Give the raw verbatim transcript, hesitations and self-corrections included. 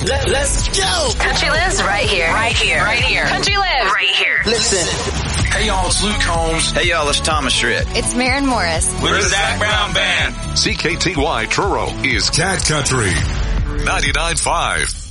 Let, let's go. Country Lives right here. Right here. Right here. Country Lives right here. Listen. Hey y'all, it's Luke Combs. Hey y'all, it's Thomas Shred. It's Maren Morris. We're the Zach Brown Band. C K T Y Truro is Cat Country ninety-nine point five.